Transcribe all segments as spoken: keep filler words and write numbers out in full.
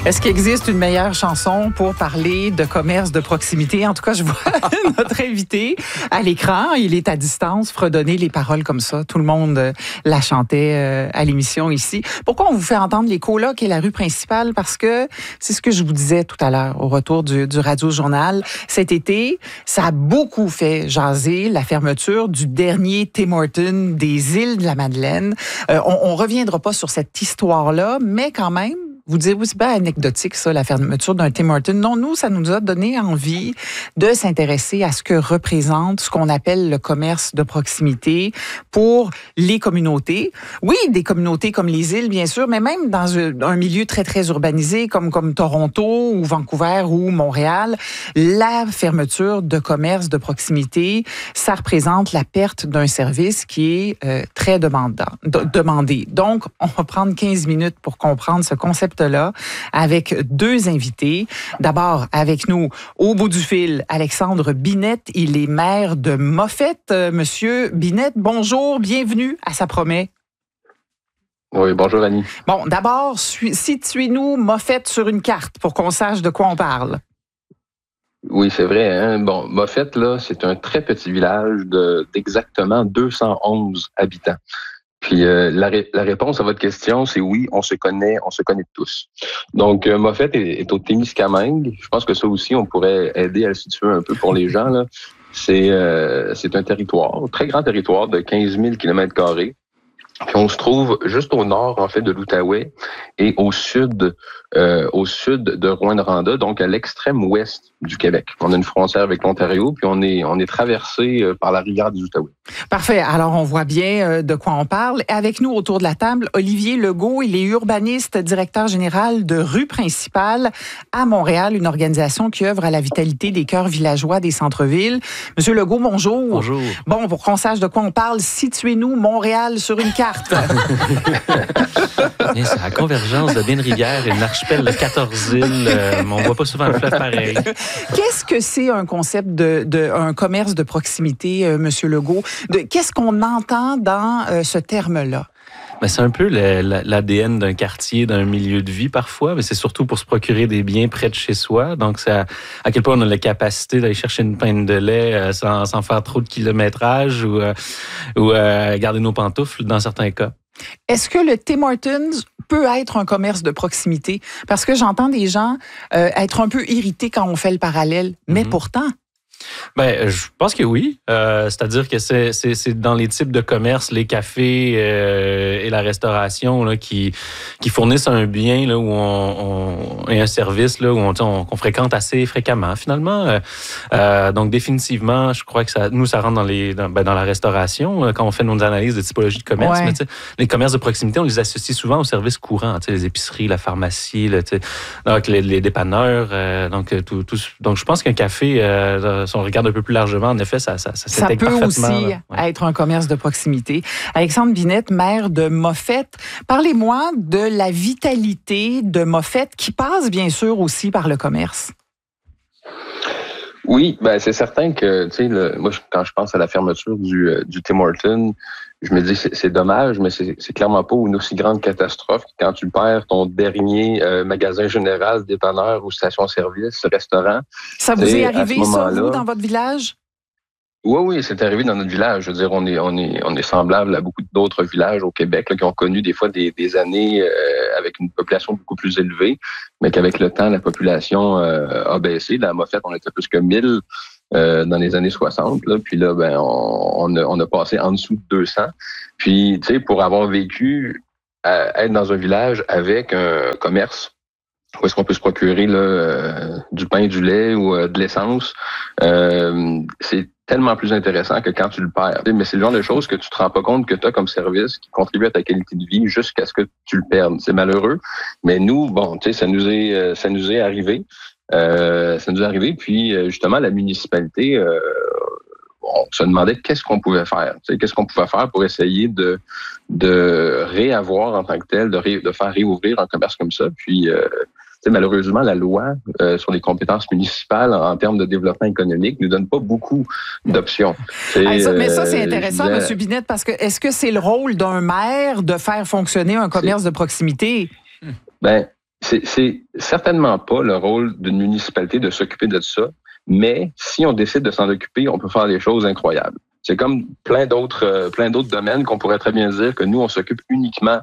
Est-ce qu'il existe une meilleure chanson pour parler de commerce de proximité? En tout cas, je vois notre invité à l'écran. Il est à distance, fredonner les paroles comme ça. Tout le monde la chantait à l'émission ici. Pourquoi on vous fait entendre les colocs et la rue principale? Parce que c'est ce que je vous disais tout à l'heure au retour du, du Radio-Journal. Cet été, ça a beaucoup fait jaser la fermeture du dernier Tim Hortons des îles de la Madeleine. Euh, on ne reviendra pas sur cette histoire-là, mais quand même, vous dites, oui, c'est pas anecdotique, ça, la fermeture d'un Tim Hortons. Non, nous, ça nous a donné envie de s'intéresser à ce que représente ce qu'on appelle le commerce de proximité pour les communautés. Oui, des communautés comme les îles, bien sûr, mais même dans un milieu très, très urbanisé comme, comme Toronto ou Vancouver ou Montréal, la fermeture de commerce de proximité, ça représente la perte d'un service qui est euh, très demandant, de, demandé. Donc, on va prendre quinze minutes pour comprendre ce concept là avec deux invités. D'abord, avec nous, au bout du fil, Alexandre Binette. Il est maire de Moffett. Euh, Monsieur Binette, bonjour, bienvenue à Ça promet. Oui, bonjour Annie. Bon, d'abord, situez-nous Moffett sur une carte pour qu'on sache de quoi on parle. Oui, c'est vrai. Hein? Bon, Moffett, là, c'est un très petit village de, d'exactement deux cent onze habitants. Puis euh, la, ré- la réponse à votre question, c'est oui, on se connaît, on se connaît tous. Donc, euh, Moffett est, est au Témiscamingue. Je pense que ça aussi, on pourrait aider à le situer un peu pour les gens. Là. C'est, euh, c'est un territoire, un très grand territoire de quinze mille kilomètres carrés. Puis on se trouve juste au nord, en fait, de l'Outaouais et au sud, euh, au sud de Rouyn-Noranda, donc à l'extrême ouest du Québec. On a une frontière avec l'Ontario, puis on est, on est traversé par la rivière des Outaouais. Parfait. Alors, on voit bien de quoi on parle. Avec nous, autour de la table, Olivier Legault. Il est urbaniste, directeur général de Rue Principale à Montréal, une organisation qui œuvre à la vitalité des cœurs villageois des centres-villes. Monsieur Legault, bonjour. Bonjour. Bon, pour qu'on sache de quoi on parle, situez-nous Montréal sur une carte. Bien, c'est la convergence de Béne-Rivière et une archipel de quatorze îles. Euh, on voit pas souvent le fleuve pareil. Qu'est-ce que c'est un concept de, de un commerce de proximité, euh, Monsieur Legault? De, qu'est-ce qu'on entend dans euh, ce terme-là? Ben, c'est un peu le, l'A D N d'un quartier, d'un milieu de vie parfois, mais c'est surtout pour se procurer des biens près de chez soi. Donc, c'est à, à quel point on a la capacité d'aller chercher une pinte de lait euh, sans, sans faire trop de kilométrage ou, euh, ou euh, garder nos pantoufles dans certains cas. Est-ce que le Tim Hortons peut être un commerce de proximité? Parce que j'entends des gens euh, être un peu irrités quand on fait le parallèle, mais mm-hmm. pourtant... Ben, je pense que oui. Euh, c'est-à-dire que c'est, c'est, c'est dans les types de commerce, les cafés euh, et la restauration là, qui, qui fournissent un bien là, où on, on, et un service là, où on, on, qu'on fréquente assez fréquemment, finalement. Euh, donc, définitivement, je crois que ça, nous, ça rentre dans, les, dans, ben, dans la restauration quand on fait nos analyses de typologie de commerce. Ouais. Mais, les commerces de proximité, on les associe souvent aux services courants, les épiceries, la pharmacie, là, donc les, les dépanneurs. Euh, donc, tout, tout, donc, je pense qu'un café... Euh, si on regarde un peu plus largement, en effet, ça, ça, ça, ça peut aussi ouais. être un commerce de proximité. Alexandre Binette, maire de Moffett, parlez-moi de la vitalité de Moffett qui passe bien sûr aussi par le commerce. Oui, ben c'est certain que, tu sais, le, moi, quand je pense à la fermeture du, euh, du Tim Hortons, je me dis c'est, c'est dommage, mais c'est, c'est clairement pas une aussi grande catastrophe que quand tu perds ton dernier euh, magasin général, dépanneur ou station-service, restaurant. Ça vous est arrivé, ça, vous, dans votre village? Oui, oui, c'est arrivé dans notre village. Je veux dire, on est, on est, on est semblable à beaucoup d'autres villages au Québec là, qui ont connu des fois des, des années euh, avec une population beaucoup plus élevée, mais qu'avec le temps, la population euh, a baissé. Dans Moffett, on était plus que mille euh, dans les années soixante. Là, puis là, ben, on, on, a, on a passé en dessous de deux cents. Puis, tu sais, pour avoir vécu, à, être dans un village avec un commerce, où est-ce qu'on peut se procurer là, euh, du pain, du lait ou euh, de l'essence, euh, c'est tellement plus intéressant que quand tu le perds. Mais c'est le genre de choses que tu te rends pas compte que tu as comme service qui contribue à ta qualité de vie jusqu'à ce que tu le perdes. C'est malheureux, mais nous, bon, tu sais, ça nous est, ça nous est arrivé. Euh, ça nous est arrivé, puis justement, la municipalité, euh, on se demandait qu'est-ce qu'on pouvait faire. Tu sais, qu'est-ce qu'on pouvait faire pour essayer de, de réavoir en tant que tel, de, ré, de faire réouvrir un commerce comme ça. Puis, euh, T'sais, malheureusement, la loi euh, sur les compétences municipales en, en termes de développement économique ne donne pas beaucoup d'options. Ah, ça, mais ça, c'est intéressant, euh, disais... M. Binette, parce que est-ce que c'est le rôle d'un maire de faire fonctionner un commerce c'est... de proximité? Ben, c'est, c'est certainement pas le rôle d'une municipalité de s'occuper de ça, mais si on décide de s'en occuper, on peut faire des choses incroyables. C'est comme plein d'autres euh, plein d'autres domaines qu'on pourrait très bien dire que nous, on s'occupe uniquement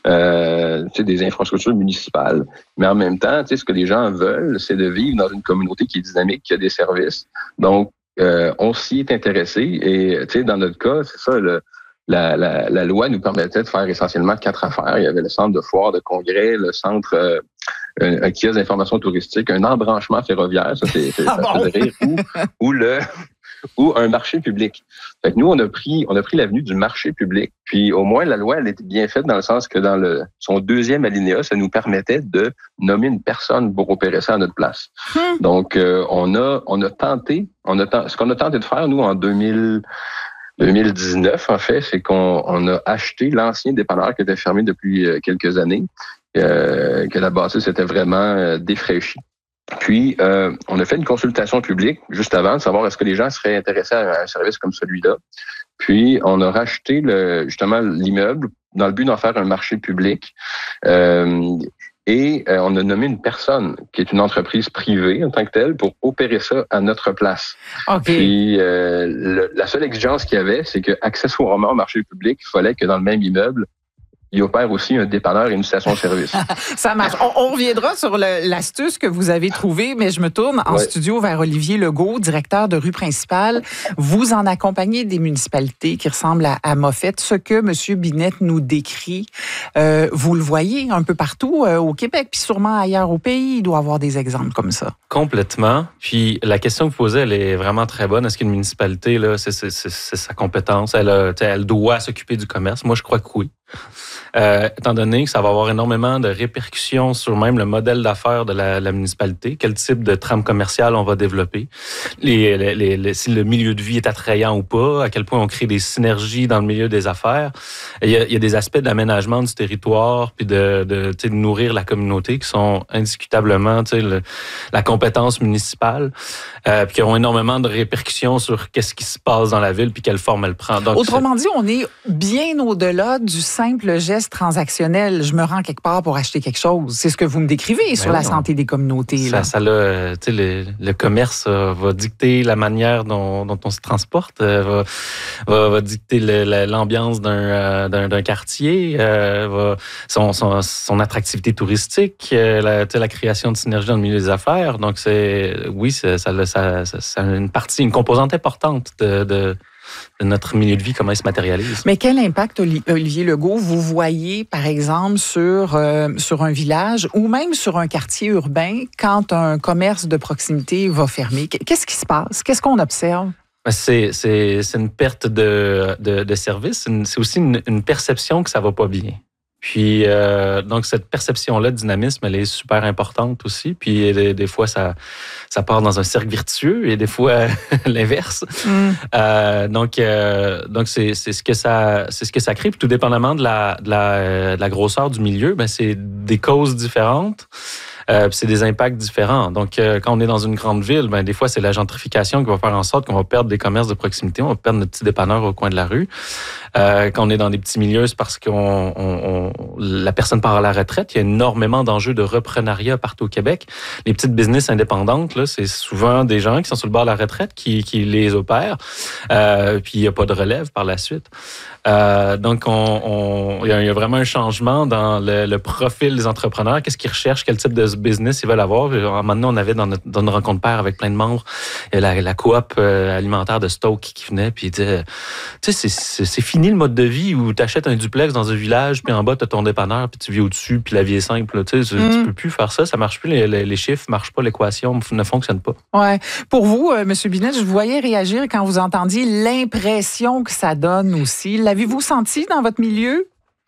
euh, des infrastructures municipales. Mais en même temps, ce que les gens veulent, c'est de vivre dans une communauté qui est dynamique, qui a des services. Donc, euh, on s'y est intéressé. Et dans notre cas, c'est ça, le, la, la, la loi nous permettait de faire essentiellement quatre affaires. Il y avait le centre de foire, de congrès, le centre... Euh, un, un kiosque d'information touristique, un embranchement ferroviaire, ça, c'est, c'est, ah ça bon? fait rire, ou, ou le... ou un marché public. Fait que nous, on a pris, on a pris l'avenue du marché public. Puis au moins, la loi, elle était bien faite dans le sens que dans le son deuxième alinéa, ça nous permettait de nommer une personne pour opérer ça à notre place. Hum. Donc, euh, on a, on a tenté, on a ce qu'on a tenté de faire, nous, en deux mille, deux mille dix-neuf, en fait, c'est qu'on on a acheté l'ancien dépanneur qui était fermé depuis quelques années, euh, que la bâtisse était vraiment euh, défraîchie. Puis, euh, on a fait une consultation publique juste avant de savoir est-ce que les gens seraient intéressés à un service comme celui-là. Puis, on a racheté le, justement l'immeuble dans le but d'en faire un marché public. Euh, et euh, on a nommé une personne qui est une entreprise privée en tant que telle pour opérer ça à notre place. Okay. Puis, euh, le, la seule exigence qu'il y avait, c'est que accessoirement au marché public, il fallait que dans le même immeuble, il opère aussi un dépanneur et une station-service. Ça marche. On, on reviendra sur le, l'astuce que vous avez trouvée, mais je me tourne en ouais. studio vers Olivier Legault, directeur de rue principale. Vous en accompagnez des municipalités qui ressemblent à, à Moffett. Ce que M. Binet nous décrit, euh, vous le voyez un peu partout euh, au Québec, puis sûrement ailleurs au pays. Il doit y avoir des exemples comme ça. Complètement. Puis la question que vous posez, elle est vraiment très bonne. Est-ce qu'une municipalité, là, c'est, c'est, c'est, c'est sa compétence? Elle, a, elle doit s'occuper du commerce? Moi, je crois que oui. Euh, étant donné que ça va avoir énormément de répercussions sur même le modèle d'affaires de la, la municipalité, quel type de trame commerciale on va développer, les, les, les, les, si le milieu de vie est attrayant ou pas, à quel point on crée des synergies dans le milieu des affaires. Il y a, il y a des aspects d'aménagement du territoire puis de, de, de nourrir la communauté qui sont indiscutablement le, la compétence municipale, euh, puis qui ont énormément de répercussions sur qu'est-ce qui se passe dans la ville puis quelle forme elle prend. Donc, autrement dit, on est bien au-delà du simple geste transactionnel. Je me rends quelque part pour acheter quelque chose. C'est ce que vous me décrivez ben sur oui, la santé des communautés. Ça, là. ça là, tu sais, le, le commerce euh, va dicter la manière dont, dont on se transporte, euh, va, va, va dicter le, la, l'ambiance d'un, euh, d'un, d'un quartier, euh, va, son, son, son attractivité touristique, euh, la, tu sais, la création de synergie dans le milieu des affaires. Donc, c'est, oui, ça, ça, ça, ça, ça a une partie, une composante importante de, de de notre milieu de vie, comment il se matérialise. Mais quel impact, Olivier Legault, vous voyez, par exemple, sur, euh, sur un village ou même sur un quartier urbain quand un commerce de proximité va fermer? Qu'est-ce qui se passe? Qu'est-ce qu'on observe? C'est, c'est, c'est une perte de, de, de service. C'est aussi une, une perception que ça va pas bien. Puis, euh, donc, cette perception-là de dynamisme, elle est super importante aussi. Puis, des, des fois, ça, ça part dans un cercle vertueux et des fois, l'inverse. Mm. Euh, donc, euh, donc c'est, c'est, ce que ça, c'est ce que ça crée. Puis, tout dépendamment de la, de la, de la grosseur du milieu, ben, c'est des causes différentes. Euh, puis c'est des impacts différents. Donc, euh, quand on est dans une grande ville, ben des fois, c'est la gentrification qui va faire en sorte qu'on va perdre des commerces de proximité, on va perdre notre petit dépanneur au coin de la rue. Euh, quand on est dans des petits milieux, c'est parce que on, on, la personne part à la retraite. Il y a énormément d'enjeux de reprenariat partout au Québec. Les petites business indépendantes, là, c'est souvent des gens qui sont sur le bord de la retraite qui, qui les opèrent. Euh, puis, il n'y a pas de relève par la suite. Euh, donc, on, on, il y a vraiment un changement dans le, le profil des entrepreneurs. Qu'est-ce qu'ils recherchent? Quel type de business ils veulent avoir? Maintenant, on avait dans notre, dans notre rencontre paire avec plein de membres la, la coop alimentaire de Stoke qui venait puis il disait, tu sais, c'est, c'est, c'est fini le mode de vie où tu achètes un duplex dans un village puis en bas, tu as ton dépanneur puis tu vis au-dessus puis la vie est simple. Tu sais, mm. tu peux plus faire ça. Ça marche plus. Les, les, les chiffres marchent pas. L'équation ne fonctionne pas. Ouais. Pour vous, euh, M. Binet, je vous voyais réagir quand vous entendiez l'impression que ça donne aussi. L'avez-vous senti dans votre milieu?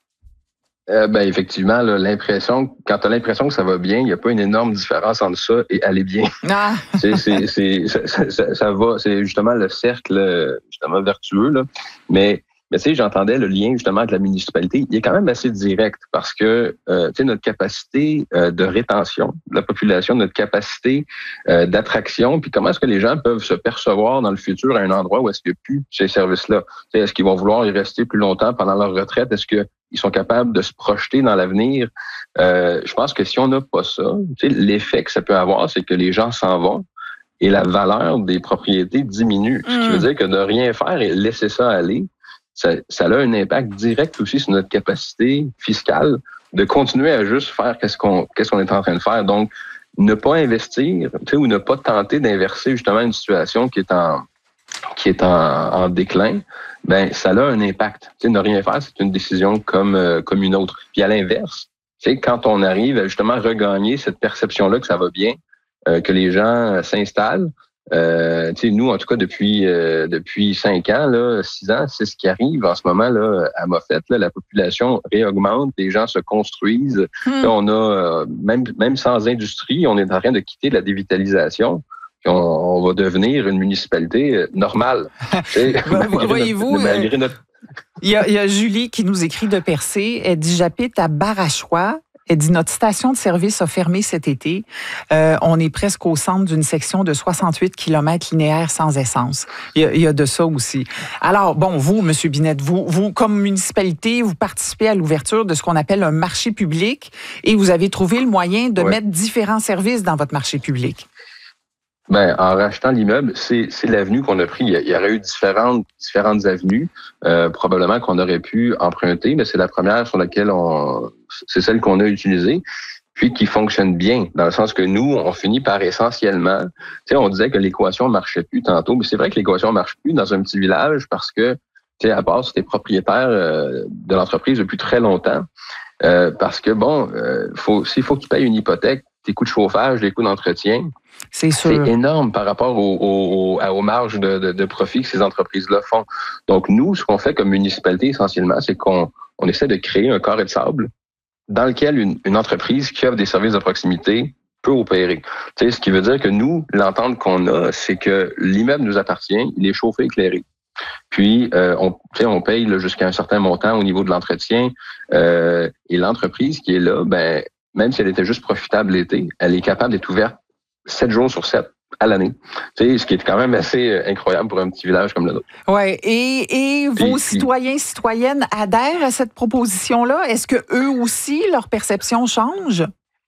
Euh, ben effectivement, là, l'impression, quand tu as l'impression que ça va bien, il n'y a pas une énorme différence entre ça et aller bien. Ah. c'est, c'est, c'est, ça, ça, ça va, c'est justement le cercle justement vertueux, là. Mais Mais tu sais, j'entendais le lien justement avec la municipalité. Il est quand même assez direct parce que euh, tu sais, notre capacité euh, de rétention de la population, notre capacité euh, d'attraction, puis comment est-ce que les gens peuvent se percevoir dans le futur à un endroit où est-ce qu'il n'y a plus ces services-là. Tu sais, est-ce qu'ils vont vouloir y rester plus longtemps pendant leur retraite? Est-ce qu'ils sont capables de se projeter dans l'avenir? Euh, je pense que si on n'a pas ça, tu sais, l'effet que ça peut avoir, c'est que les gens s'en vont et la valeur des propriétés diminue. Ce qui veut dire que de rien faire et laisser ça aller, ça, ça a un impact direct aussi sur notre capacité fiscale de continuer à juste faire qu'est-ce qu'on qu'est-ce qu'on est en train de faire. Donc, ne pas investir, tu sais, ou ne pas tenter d'inverser justement une situation qui est en qui est en, en déclin, ben ça a un impact. Tu sais, ne rien faire, c'est une décision comme euh, comme une autre. Puis à l'inverse, tu sais, quand on arrive à justement regagner cette perception-là que ça va bien, euh, que les gens s'installent. Euh, tu sais, nous, en tout cas, depuis euh, depuis cinq ans, là, six ans, c'est ce qui arrive en ce moment là à Moffett. Là, la population réaugmente, les gens se construisent. Hmm. Là, on a euh, même même sans industrie, on est en train de quitter la dévitalisation. On, on va devenir une municipalité normale. Voyez-vous, malgré notre... il, y a, il y a Julie qui nous écrit de Percé. Elle dit: j'habite à Barachois. Elle dit: notre station de service a fermé cet été. Euh, on est presque au centre d'une section de soixante-huit kilomètres linéaires sans essence. Il y, a, il y a de ça aussi. Alors, bon, vous, M. Binette, vous, vous, comme municipalité, vous participez à l'ouverture de ce qu'on appelle un marché public et vous avez trouvé le moyen de ouais. mettre différents services dans votre marché public. Ben, en rachetant l'immeuble, c'est, c'est l'avenue qu'on a pris. Il y aurait eu différentes, différentes avenues, euh, probablement qu'on aurait pu emprunter, mais c'est la première sur laquelle on, c'est celle qu'on a utilisée, puis qui fonctionne bien, dans le sens que nous, on finit par essentiellement, tu sais, on disait que l'équation marchait plus tantôt, mais c'est vrai que l'équation marche plus dans un petit village parce que, tu sais, à part si t'es propriétaire euh, de l'entreprise depuis très longtemps, euh, parce que bon, euh, faut, s'il faut que tu payes une hypothèque, tes coûts de chauffage, les coûts d'entretien, c'est, sûr. c'est énorme par rapport aux, aux, aux marges de, de, de profit que ces entreprises-là font. Donc, nous, ce qu'on fait comme municipalité, essentiellement, c'est qu'on on essaie de créer un carré de sable dans lequel une, une entreprise qui offre des services de proximité peut opérer. Tu sais, ce qui veut dire que nous, l'entente qu'on a, c'est que l'immeuble nous appartient, il est chauffé, éclairé. Puis, euh, on, on paye là, jusqu'à un certain montant au niveau de l'entretien. Euh, et l'entreprise qui est là, ben, même si elle était juste profitable l'été, elle est capable d'être ouverte sept jours sur sept à l'année. Tu sais, ce qui est quand même assez incroyable pour un petit village comme le nôtre. Oui. Et, et vos puis, citoyens, citoyennes adhèrent à cette proposition-là? Est-ce que eux aussi, leur perception change?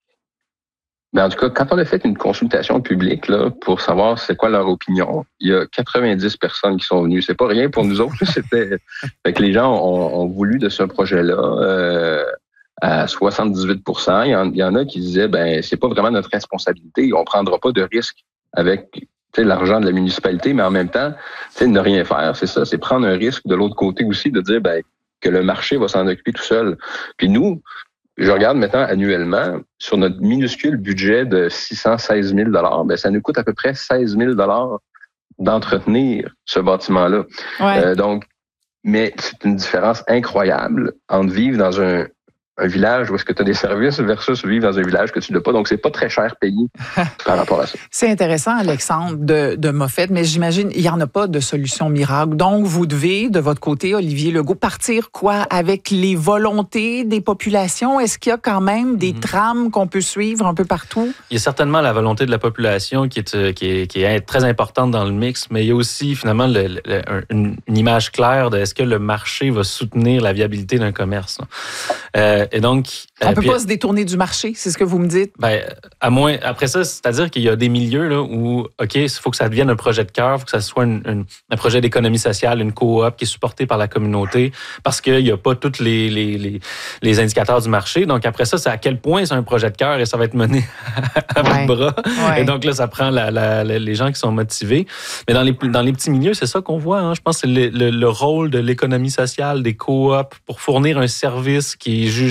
Ben, en tout cas, quand on a fait une consultation publique là, pour savoir c'est quoi leur opinion, il y a quatre-vingt-dix personnes qui sont venues. C'est pas rien pour nous autres. C'était fait que les gens ont, ont voulu de ce projet-là. Euh, à soixante-dix-huit pour cent. Il y en, il y en a qui disaient, ben c'est pas vraiment notre responsabilité, on prendra pas de risque avec l'argent de la municipalité, mais en même temps, ne rien faire, c'est ça, c'est prendre un risque de l'autre côté aussi, de dire ben, que le marché va s'en occuper tout seul. Puis nous, je regarde maintenant annuellement, sur notre minuscule budget de six cent seize mille dollars, ben ça nous coûte à peu près seize mille dollars d'entretenir ce bâtiment-là. Ouais. Euh, donc, mais c'est une différence incroyable entre vivre dans un un village où est-ce que tu as des services versus vivre dans un village que tu n'as pas. Donc, c'est pas très cher payé par rapport à ça. C'est intéressant, Alexandre, de, de Moffett, mais j'imagine il n'y en a pas de solution miracle. Donc, vous devez, de votre côté, Olivier Legault, partir quoi? Avec les volontés des populations? Est-ce qu'il y a quand même des mm-hmm. trames qu'on peut suivre un peu partout? Il y a certainement la volonté de la population qui est, qui est, qui est très importante dans le mix, mais il y a aussi, finalement, le, le, une, une image claire de est-ce que le marché va soutenir la viabilité d'un commerce. Euh, Et donc, on ne peut puis, pas se détourner du marché, c'est ce que vous me dites? Ben, à moins, après ça, c'est-à-dire qu'il y a des milieux là, où, OK, il faut que ça devienne un projet de cœur, il faut que ça soit une, une, un projet d'économie sociale, une coop qui est supportée par la communauté, parce qu'il n'y a pas tous les, les, les, les indicateurs du marché. Donc, après ça, c'est à quel point c'est un projet de cœur et ça va être mené à bout de bras. Ouais. Et donc, là, ça prend la, la, la, les gens qui sont motivés. Mais dans les, dans les petits milieux, c'est ça qu'on voit. Hein. Je pense que c'est le, le, le rôle de l'économie sociale, des coops, pour fournir un service qui est jugé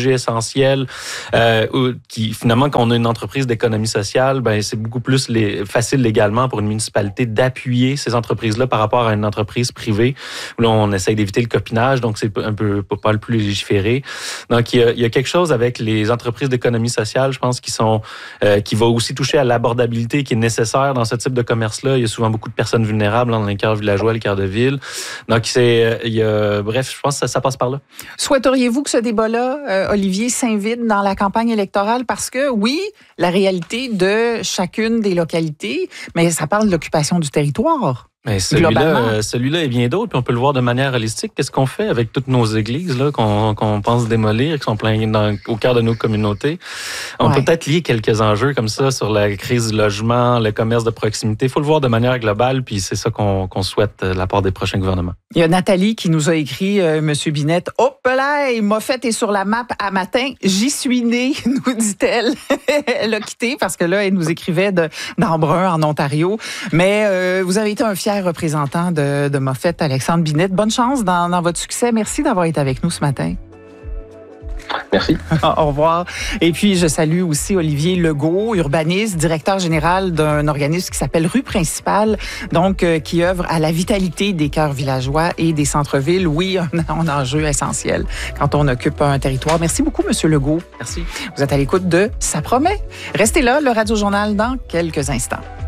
sujets essentiels, euh, qui finalement, quand on a une entreprise d'économie sociale, ben c'est beaucoup plus les, facile légalement pour une municipalité d'appuyer ces entreprises-là par rapport à une entreprise privée, où là, on essaye d'éviter le copinage, donc c'est un peu pas le plus légiféré. Donc, il y a, il y a quelque chose avec les entreprises d'économie sociale, je pense, qui sont euh, qui va aussi toucher à l'abordabilité qui est nécessaire dans ce type de commerce-là. Il y a souvent beaucoup de personnes vulnérables dans les cœurs villageois, les cœurs de ville. Donc, c'est, il y a, bref, je pense que ça, ça passe par là. Souhaiteriez-vous que ce débat-là, euh, Olivier, s'invite dans la campagne électorale? Parce que, oui, la réalité de chacune des localités, mais ça parle de l'occupation du territoire. Mais celui-là, celui-là et bien d'autres, puis on peut le voir de manière holistique. Qu'est-ce qu'on fait avec toutes nos églises là qu'on, qu'on pense démolir, qui sont pleines dans, au cœur de nos communautés? On ouais. peut peut-être lier quelques enjeux comme ça sur la crise du logement, le commerce de proximité. Il faut le voir de manière globale, puis c'est ça qu'on, qu'on souhaite de la part des prochains gouvernements. Il y a Nathalie qui nous a écrit, euh, Monsieur Binette, « Hop là, Moffett est sur la map à matin. J'y suis née, nous dit-elle. » Elle a quitté parce que là, elle nous écrivait de, d'Embrun, en Ontario. Mais euh, vous avez été un fier représentant de, de Moffett, Alexandre Binette. Bonne chance dans, dans votre succès. Merci d'avoir été avec nous ce matin. Merci. Au revoir. Et puis, je salue aussi Olivier Legault, urbaniste, directeur général d'un organisme qui s'appelle Rue Principale, donc euh, qui œuvre à la vitalité des cœurs villageois et des centres-villes. Oui, un, un enjeu essentiel quand on occupe un territoire. Merci beaucoup, Monsieur Legault. Merci. Vous êtes à l'écoute de Ça promet. Restez là, le Radio Journal, dans quelques instants.